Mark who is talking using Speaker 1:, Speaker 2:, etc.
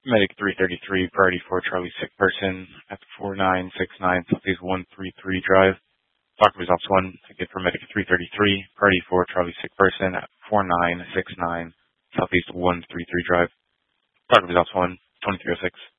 Speaker 1: Medic 333, priority for Charlie sick person at 4969 Southeast 133 Drive. Doc results 1, ticket for Medic 333, priority for Charlie sick person at 4969 Southeast 133 Drive. Doc results 1, 2306.